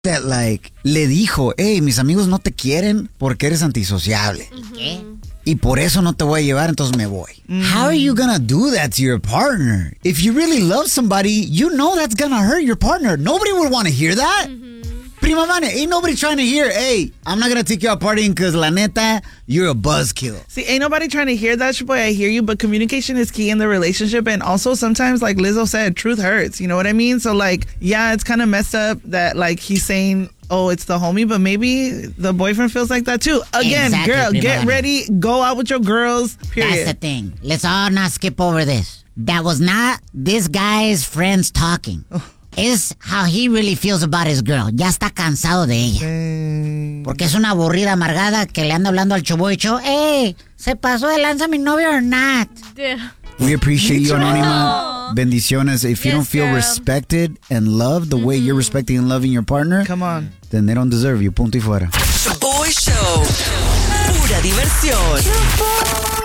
that like le dijo, hey, mis amigos no te quieren porque eres antisociable. ¿Qué? Y por eso no te voy a llevar, entonces me voy. How are you gonna do that to your partner? If you really love somebody, you know that's gonna hurt your partner. Nobody would want to hear that. Prima Vane, ain't nobody trying to hear, hey, I'm not gonna take you out partying because la neta, you're a buzzkill. See, ain't nobody trying to hear that, boy. I hear you, but communication is key in the relationship. And also sometimes, like Lizzo said, truth hurts. You know what I mean? So, like, yeah, it's kind of messed up that, like, he's saying, oh, it's the homie, but maybe the boyfriend feels like that too. Again, Exactly, girl, Prima get Vane. ready, go out with your girls, period. That's the thing. Let's all not skip over this. That was not this guy's friends talking. Es how he really feels about his girl. Ya está cansado de ella. Porque es una aburrida amargada que le anda hablando al chuboicho. Hey, ¿se pasó de lanza mi novio or not? We appreciate you, Anónima. Bendiciones. If you don't feel respected and loved the way you're respecting and loving your partner, Come on. then they don't deserve you. Punto y fuera. Boy Show. Pura diversión.